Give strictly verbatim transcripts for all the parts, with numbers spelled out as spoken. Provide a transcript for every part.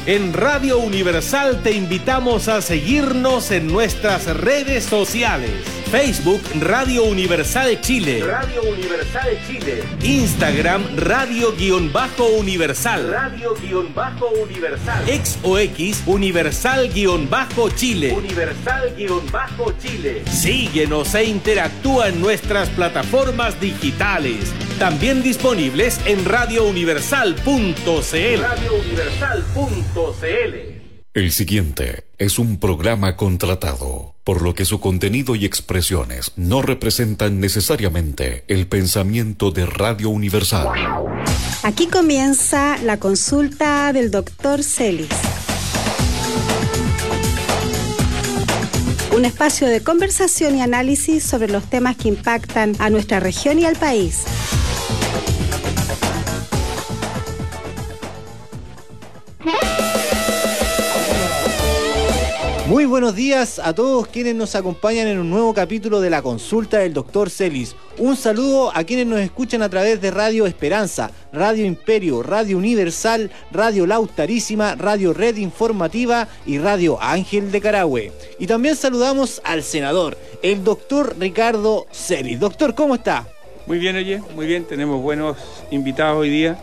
En Radio Universal te invitamos a seguirnos en nuestras redes sociales. Facebook Radio Universal Chile. Radio Universal Chile. Instagram Radio-Universal. Radio-Universal. Ex o X Universal-Chile. Universal-Chile. Síguenos e interactúa en nuestras plataformas digitales. También disponibles en radio universal punto c l. radio universal punto c l. El siguiente es un programa contratado, por lo que su contenido y expresiones no representan necesariamente el pensamiento de Radio Universal. Aquí comienza la consulta del doctor Celis. Un espacio de conversación y análisis sobre los temas que impactan a nuestra región y al país. Muy buenos días a todos quienes nos acompañan en un nuevo capítulo de la consulta del doctor Celis. Un saludo a quienes nos escuchan a través de Radio Esperanza, Radio Imperio, Radio Universal, Radio Lautarísima, Radio Red Informativa y Radio Ángel de Carahue. Y también saludamos al senador, el doctor Ricardo Celis. Doctor, ¿cómo está? Muy bien, oye, muy bien. Tenemos buenos invitados hoy día.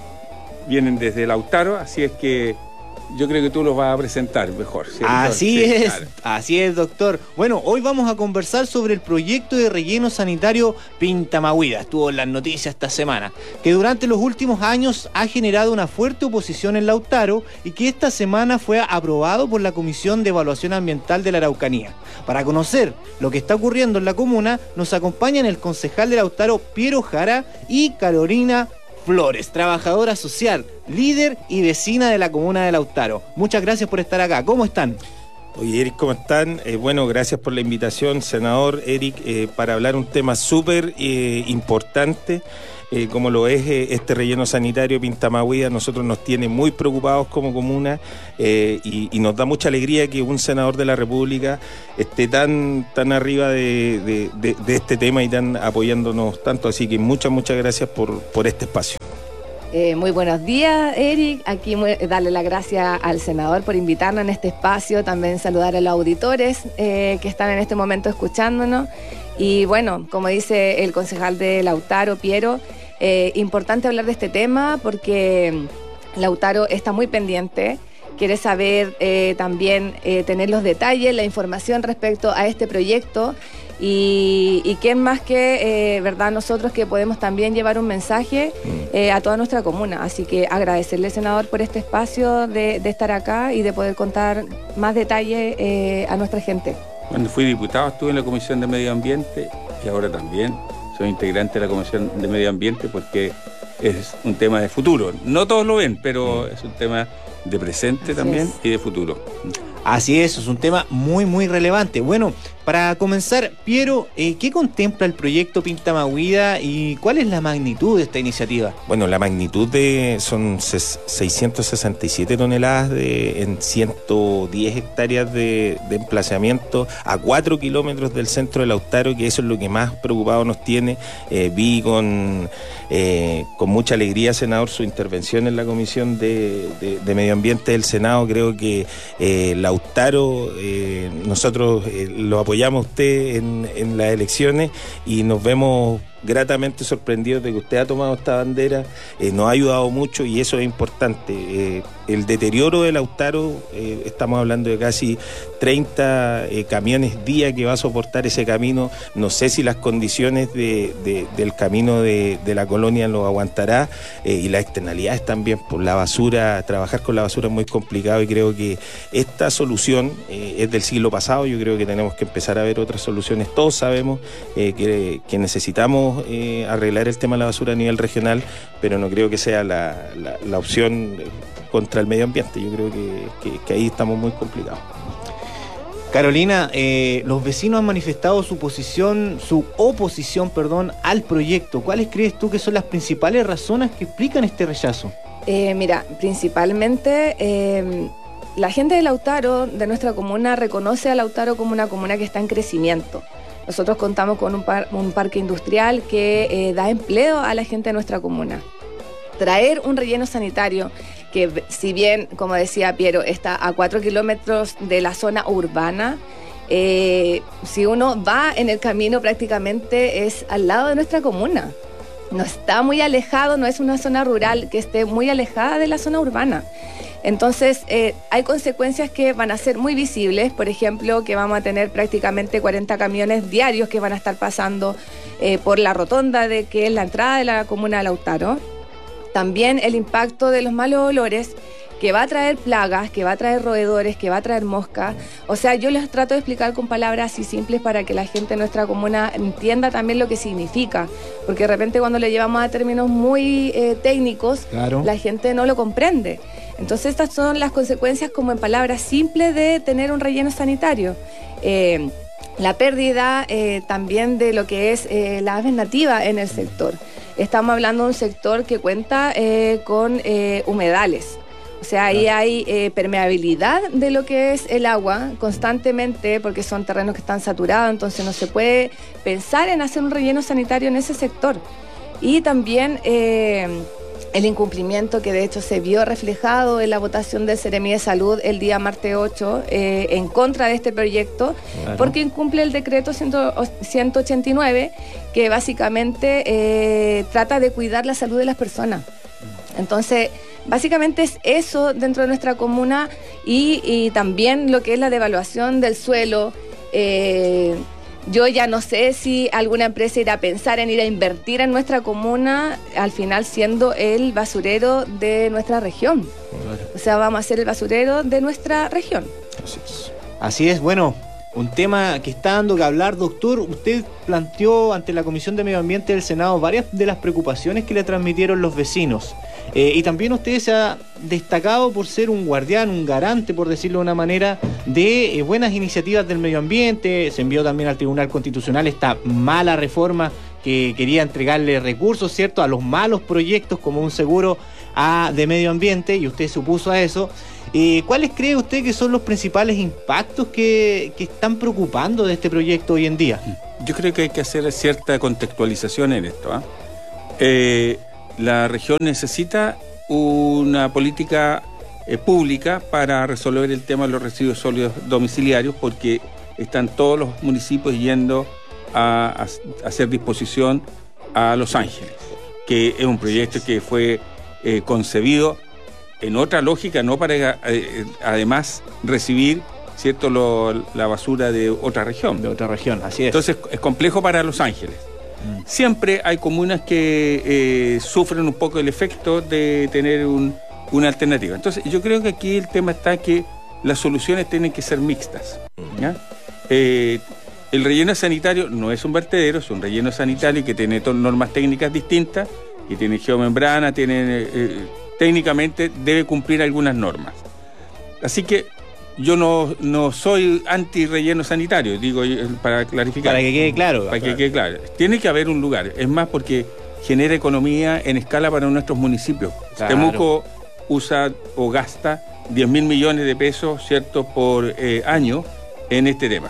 Vienen desde Lautaro, así es que yo creo que tú los vas a presentar mejor. ¿Cierto? Así sí, es, claro. Así es, doctor. Bueno, hoy vamos a conversar sobre el proyecto de relleno sanitario Pintamahuida. Estuvo en las noticias esta semana, que durante los últimos años ha generado una fuerte oposición en Lautaro y que esta semana fue aprobado por la Comisión de Evaluación Ambiental de la Araucanía. Para conocer lo que está ocurriendo en la comuna, nos acompañan el concejal de Lautaro, Piero Jara, y Carolina Flores, trabajadora social, líder y vecina de la comuna de Lautaro. Muchas gracias por estar acá. ¿Cómo están? Oye, Eric, ¿cómo están? Eh, bueno, gracias por la invitación, senador Eric, eh, para hablar un tema súper eh, importante, eh, como lo es eh, este relleno sanitario Pintamahuida. Nosotros nos tiene muy preocupados como comuna eh, y, y nos da mucha alegría que un senador de la República esté tan, tan arriba de, de, de, de este tema y tan apoyándonos tanto. Así que muchas, muchas gracias por, por este espacio. Eh, muy buenos días, Eric. Aquí muy, darle las gracias al senador por invitarnos en este espacio. También saludar a los auditores eh, que están en este momento escuchándonos. Y bueno, como dice el concejal de Lautaro, Piero, eh, importante hablar de este tema porque Lautaro está muy pendiente. Quiere saber eh, también eh, tener los detalles, la información respecto a este proyecto. Y, y quién más que, eh, verdad, nosotros que podemos también llevar un mensaje eh, a toda nuestra comuna. Así que agradecerle, senador, por este espacio de, de estar acá y de poder contar más detalles eh, a nuestra gente. Cuando fui diputado estuve en la Comisión de Medio Ambiente y ahora también soy integrante de la Comisión de Medio Ambiente porque es un tema de futuro. No todos lo ven, pero es un tema de presente Así también es. Y de futuro. Así es, es un tema muy, muy relevante. Bueno, para comenzar, Piero, eh, ¿qué contempla el proyecto Pintamahuida y cuál es la magnitud de esta iniciativa? Bueno, la magnitud de son seiscientas sesenta y siete toneladas de, en ciento diez hectáreas de, de emplazamiento a cuatro kilómetros del centro de Lautaro, que eso es lo que más preocupado nos tiene. Eh, vi con, eh, con mucha alegría, senador, su intervención en la Comisión de, de, de Medio Ambiente del Senado. Creo que eh, Lautaro, eh, nosotros eh, lo apoyamos a usted en, en las elecciones y nos vemos gratamente sorprendidos de que usted ha tomado esta bandera, eh, nos ha ayudado mucho y eso es importante. Eh, el deterioro de Lautaro, eh, estamos hablando de casi treinta eh, camiones día que va a soportar ese camino. No sé si las condiciones de, de, del camino de, de la colonia lo aguantará eh, y las externalidades también. Por la basura, trabajar con la basura es muy complicado y creo que esta solución eh, es del siglo pasado. Yo creo que tenemos que empezar a ver otras soluciones. Todos sabemos eh, que, que necesitamos Eh, arreglar el tema de la basura a nivel regional, pero no creo que sea la, la, la opción contra el medio ambiente. Yo creo que, que, que ahí estamos muy complicados. Carolina, eh, los vecinos han manifestado su posición, su oposición, perdón, al proyecto. ¿Cuáles crees tú que son las principales razones que explican este rechazo? Eh, mira, principalmente eh, la gente de Lautaro, de nuestra comuna, reconoce a Lautaro como una comuna que está en crecimiento. Nosotros contamos con un, par, un parque industrial que eh, da empleo a la gente de nuestra comuna. Traer un relleno sanitario que si bien, como decía Piero, está a cuatro kilómetros de la zona urbana, eh, si uno va en el camino prácticamente es al lado de nuestra comuna. No está muy alejado, no es una zona rural que esté muy alejada de la zona urbana. Entonces, eh, hay consecuencias que van a ser muy visibles, por ejemplo, que vamos a tener prácticamente cuarenta camiones diarios que van a estar pasando eh, por la rotonda de que es la entrada de la comuna de Lautaro. También el impacto de los malos olores, que va a traer plagas, que va a traer roedores, que va a traer moscas. O sea, yo les trato de explicar con palabras así simples para que la gente de nuestra comuna entienda también lo que significa, porque de repente cuando le llevamos a términos muy eh, técnicos, claro, la gente no lo comprende. Entonces estas son las consecuencias, como en palabras simples, de tener un relleno sanitario. Eh, la pérdida eh, también de lo que es eh, la aves nativa en el sector. Estamos hablando de un sector que cuenta eh, con eh, humedales. O sea, ahí hay eh, permeabilidad de lo que es el agua constantemente, porque son terrenos que están saturados, entonces no se puede pensar en hacer un relleno sanitario en ese sector. Y también eh, el incumplimiento que de hecho se vio reflejado en la votación del Seremi de Salud el día martes ocho eh, en contra de este proyecto, claro, porque incumple el decreto ciento ochenta y nueve, que básicamente eh, trata de cuidar la salud de las personas. Entonces, básicamente es eso dentro de nuestra comuna y, y también lo que es la devaluación del suelo. Eh, yo ya no sé si alguna empresa irá a pensar en ir a invertir en nuestra comuna, al final siendo el basurero de nuestra región. Claro. O sea, vamos a ser el basurero de nuestra región. Así es. Así es, bueno, un tema que está dando que hablar, doctor. Usted planteó ante la Comisión de Medio Ambiente del Senado varias de las preocupaciones que le transmitieron los vecinos. Eh, y también usted se ha destacado por ser un guardián, un garante, por decirlo de una manera, de eh, buenas iniciativas del medio ambiente. Se envió también al Tribunal Constitucional esta mala reforma que quería entregarle recursos, ¿cierto?, a los malos proyectos como un seguro a, de medio ambiente, y usted se opuso a eso. Eh, ¿Cuáles cree usted que son los principales impactos que, que están preocupando de este proyecto hoy en día? Yo creo que hay que hacer cierta contextualización en esto. ¿eh? Eh, la región necesita una política eh, pública para resolver el tema de los residuos sólidos domiciliarios, porque están todos los municipios yendo a, a, a hacer disposición a Los Ángeles, que es un proyecto que fue eh, concebido en otra lógica, no para eh, además recibir, ¿cierto?, lo, la basura de otra región. De otra región, así es. Entonces es complejo para Los Ángeles. Mm. Siempre hay comunas que eh, sufren un poco el efecto de tener un, una alternativa. Entonces yo creo que aquí el tema está que las soluciones tienen que ser mixtas. ¿ya? Eh, el relleno sanitario no es un vertedero, es un relleno sanitario que tiene normas técnicas distintas, que tiene geomembrana, tiene... Eh, técnicamente debe cumplir algunas normas. Así que yo no, no soy anti-relleno sanitario, digo, para clarificar. Para que quede claro. Para claro. que quede claro. Tiene que haber un lugar. Es más, porque genera economía en escala para nuestros municipios. Claro. Temuco usa o gasta diez mil millones de pesos, ¿cierto?, por eh, año en este tema.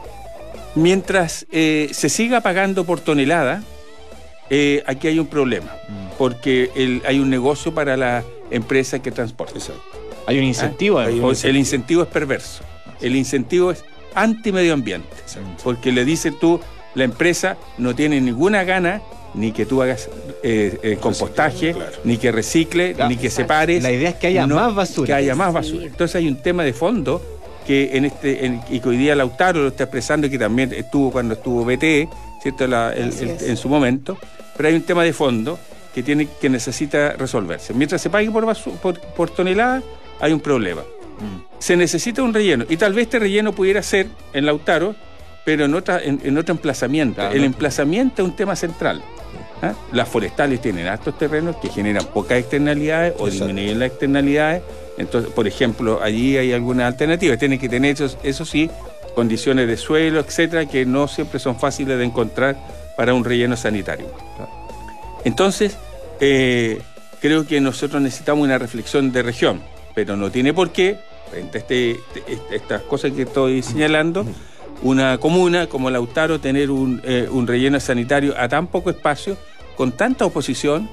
Mientras eh, se siga pagando por tonelada, eh, aquí hay un problema. Mm. Porque el, hay un negocio para la empresa que transporta. Exacto. Hay un incentivo. ¿Ah? Hay un incentivo. El incentivo es perverso. El incentivo es anti-medio ambiente. Exacto. Porque le dices tú, la empresa no tiene ninguna gana ni que tú hagas eh, eh, compostaje, claro, ni que recicle, claro, ni que separes. La idea es que haya no, más basura. Que haya más basura. Sí. Entonces hay un tema de fondo que en este en, y que hoy día Lautaro lo está expresando, y que también estuvo cuando estuvo B T E, ¿cierto?, la, el, el, en su momento. Pero hay un tema de fondo que tiene que necesita resolverse. Mientras se pague por, basu, por, por tonelada, hay un problema. Mm. Se necesita un relleno, y tal vez este relleno pudiera ser en Lautaro, pero en, otra, en, en otro emplazamiento. Claro, el no. emplazamiento es un tema central. ¿Ah? Las forestales tienen altos terrenos que generan pocas externalidades o Exacto. disminuyen las externalidades. Entonces, por ejemplo, allí hay alguna alternativa. Tienen que tener, eso, eso sí, condiciones de suelo, etcétera, que no siempre son fáciles de encontrar para un relleno sanitario. Claro. Entonces, eh, creo que nosotros necesitamos una reflexión de región, pero no tiene por qué, frente a este, este, estas cosas que estoy señalando, una comuna como Lautaro tener un, eh, un relleno sanitario a tan poco espacio, con tanta oposición,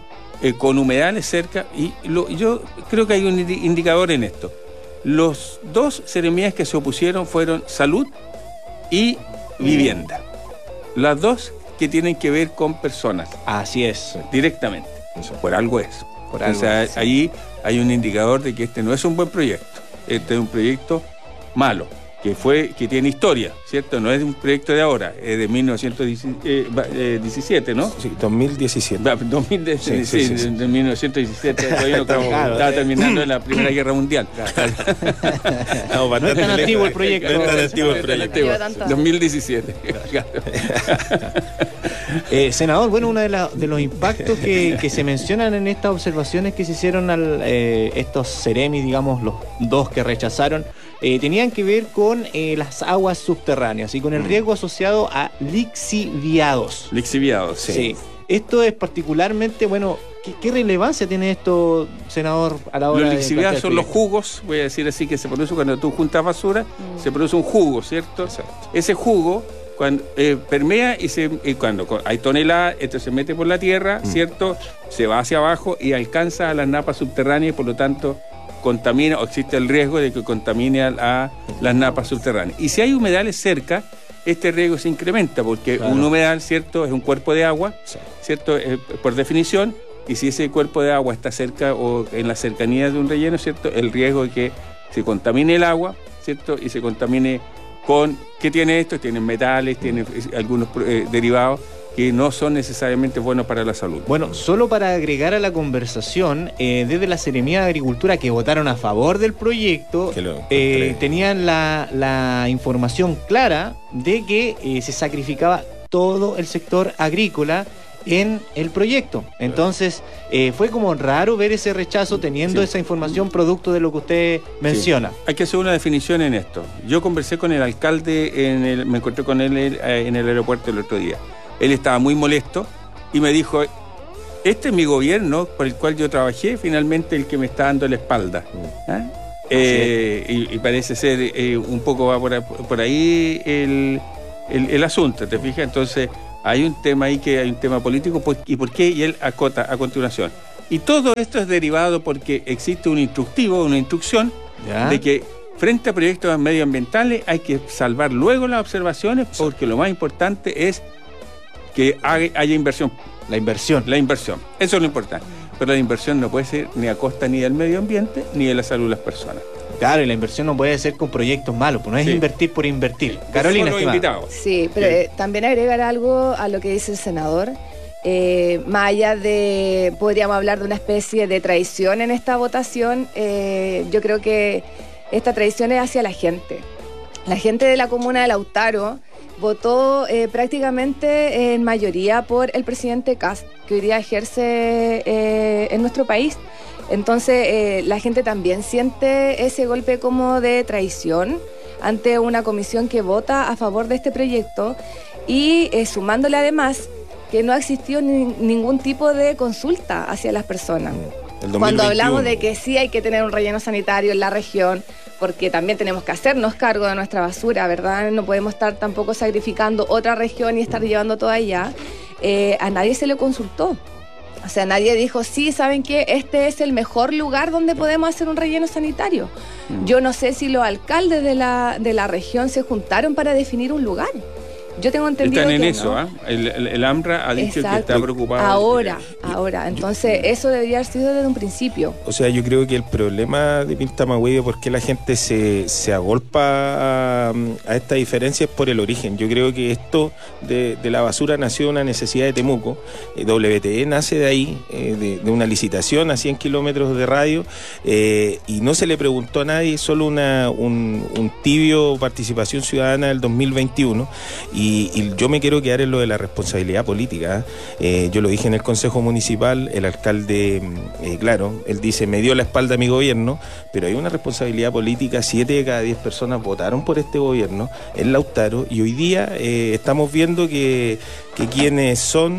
eh, con humedales cerca, y lo, yo creo que hay un indicador en esto. Los dos seremías que se opusieron fueron salud y vivienda. Las dos que tienen que ver con personas. Así es. Directamente. Eso, por algo es. Por o algo sea, es. ahí hay un indicador de que este no es un buen proyecto. Este es un proyecto malo, que fue, que tiene historia, ¿cierto? No es un proyecto de ahora, es de mil novecientos diecisiete, ¿no? Sí, dos mil diecisiete. Va, dos mil diecisiete, sí, sí, sí, sí. De mil novecientos diecisiete, todavía no estaba, Claro, estaba eh. terminando la Primera Guerra Mundial. No, No es tan antiguo el proyecto. No es tan antiguo el proyecto. dos mil diecisiete. Claro. Eh, senador, bueno, uno de, la, de los impactos que, que se mencionan en estas observaciones que se hicieron al eh, estos Ceremis, digamos, los dos que rechazaron, eh, tenían que ver con eh, las aguas subterráneas y con el riesgo asociado a lixiviados. Lixiviados, sí. Sí. Esto es particularmente, bueno, ¿qué, qué relevancia tiene esto, senador, a la hora Los de... lixiviados son los proyecto? jugos, voy a decir así, que se produce cuando tú juntas basura, mm. se produce un jugo, ¿cierto? Exacto. Ese jugo cuando eh, permea y, se, y cuando hay toneladas, esto se mete por la tierra, mm. ¿cierto? Se va hacia abajo y alcanza a las napas subterráneas y por lo tanto contamina, o existe el riesgo de que contamine a, a las napas subterráneas. Y si hay humedales cerca, este riesgo se incrementa porque claro. un humedal, ¿cierto? Es un cuerpo de agua, sí. ¿cierto? Eh, por definición, y si ese cuerpo de agua está cerca o en la cercanía de un relleno, ¿cierto? El riesgo de que se contamine el agua, ¿cierto? Y se contamine con... ¿Qué tiene esto? Tiene metales, tiene algunos eh, derivados que no son necesariamente buenos para la salud. Bueno, solo para agregar a la conversación, eh, desde la Seremía de Agricultura que votaron a favor del proyecto, eh, tenían la, la información clara de que eh, se sacrificaba todo el sector agrícola en el proyecto. Entonces, eh, fue como raro ver ese rechazo teniendo sí. esa información producto de lo que usted menciona. Sí. Hay que hacer una definición en esto. Yo conversé con el alcalde, en el, me encontré con él en el aeropuerto el otro día. Él estaba muy molesto y me dijo, este es mi gobierno por el cual yo trabajé, finalmente el que me está dando la espalda. ¿Ah? Eh, y, y parece ser eh, un poco va por, por ahí el, el, el asunto, ¿te fijas? Entonces hay un tema ahí que hay un tema político, ¿y por qué? Y él acota a continuación. Y todo esto es derivado porque existe un instructivo, una instrucción ¿Ya? de que frente a proyectos medioambientales hay que salvar luego las observaciones porque lo más importante es que haya inversión. La inversión. La inversión. Eso es lo importante. Pero la inversión no puede ser ni a costa ni del medio ambiente ni de la salud de las personas. Claro, y la inversión no puede ser con proyectos malos, pues no es sí. invertir por invertir. Carolina, invitados. Sí, pero sí. Eh, también agregar algo a lo que dice el senador. Eh, más allá de, podríamos hablar de una especie de traición en esta votación, eh, yo creo que esta traición es hacia la gente. La gente de la comuna de Lautaro votó eh, prácticamente en mayoría por el presidente Kast, que hoy día ejerce eh, en nuestro país. Entonces eh, la gente también siente ese golpe como de traición ante una comisión que vota a favor de este proyecto y eh, sumándole además que no ha existido ni, ningún tipo de consulta hacia las personas. Cuando hablamos de que sí hay que tener un relleno sanitario en la región, porque también tenemos que hacernos cargo de nuestra basura, ¿verdad? No podemos estar tampoco sacrificando otra región y estar llevando todo allá. Eh, a nadie se le consultó. O sea, nadie dijo, sí, ¿saben qué? Este es el mejor lugar donde podemos hacer un relleno sanitario. Mm. Yo no sé si los alcaldes de la, de la región se juntaron para definir un lugar. Yo tengo entendido Están en que eso, no. ¿eh? el, el, el AMRA ha dicho Exacto. que está preocupado. Ahora, ahora. Entonces, yo, eso debería haber sido desde un principio. O sea, yo creo que el problema de Pintamagüey, por qué la gente se, se agolpa a, a esta diferencia es por el origen. Yo creo que esto de, de la basura nació de una necesidad de Temuco. Eh, W T E nace de ahí, eh, de, de una licitación a cien kilómetros de radio, eh, y no se le preguntó a nadie, solo una, un, un tibio participación ciudadana del dos mil veintiuno. Y Y, y yo me quiero quedar en lo de la responsabilidad política. Eh, yo lo dije en el Consejo Municipal, el alcalde, eh, claro, él dice, me dio la espalda a mi gobierno, pero hay una responsabilidad política. Siete de cada diez personas votaron por este gobierno en Lautaro y hoy día eh, estamos viendo que, que quienes son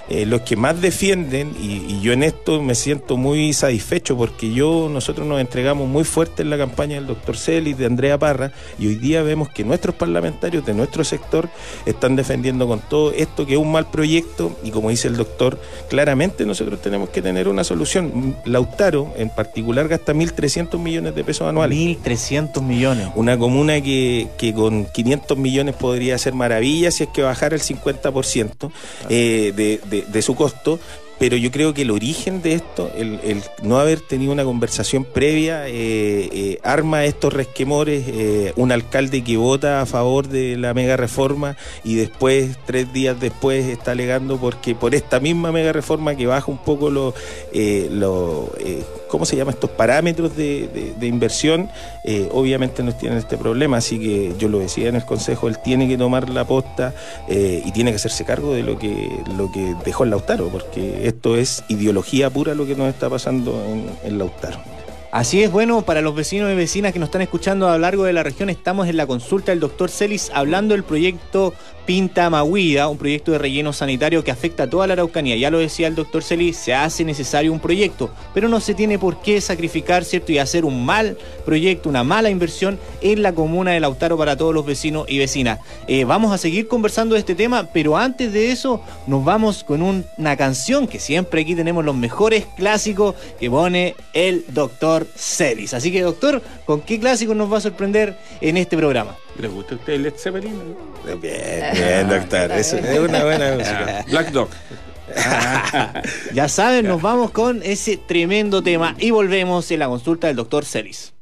eh, los que más defienden, y, y yo en esto me siento muy satisfecho porque yo, nosotros nos entregamos muy fuerte en la campaña del doctor Celis, de Andrea Parra, y hoy día vemos que nuestros parlamentarios de nuestro sector están defendiendo con todo esto que es un mal proyecto, y como dice el doctor, claramente nosotros tenemos que tener una solución. Lautaro en particular gasta mil trescientos millones de pesos anuales. mil trescientos millones. Una comuna que, que con quinientos millones podría hacer maravillas si es que bajara el cincuenta por ciento eh, de, de, de su costo. Pero yo creo que el origen de esto, el, el no haber tenido una conversación previa, eh, eh, arma estos resquemores, eh, un alcalde que vota a favor de la mega reforma y después, tres días después, está alegando porque por esta misma mega reforma que baja un poco los, eh, lo, eh, ¿cómo se llama? Estos parámetros de, de, de inversión, eh, obviamente nos tienen este problema, así que yo lo decía en el Consejo, él tiene que tomar la posta eh, y tiene que hacerse cargo de lo que, lo que dejó el Lautaro, porque esto es ideología pura lo que nos está pasando en, en Lautaro. Así es, bueno, para los vecinos y vecinas que nos están escuchando a lo largo de la región, estamos en la consulta del doctor Celis hablando del proyecto Pinta-Mahuida, un proyecto de relleno sanitario que afecta a toda la Araucanía. Ya lo decía el doctor Celis, se hace necesario un proyecto, pero no se tiene por qué sacrificar, ¿cierto? Y hacer un mal proyecto, una mala inversión en la comuna de Lautaro para todos los vecinos y vecinas. Eh, vamos a seguir conversando de este tema, pero antes de eso nos vamos con un, una canción que siempre aquí tenemos los mejores clásicos que pone el doctor Celis. Así que, doctor, ¿con qué clásico nos va a sorprender en este programa? ¿Les gusta a usted Led Zeppelin? Bien, bien, doctor. Eso es una buena música. Black Dog. Ya saben, nos vamos con ese tremendo tema y volvemos en la consulta del doctor Celis.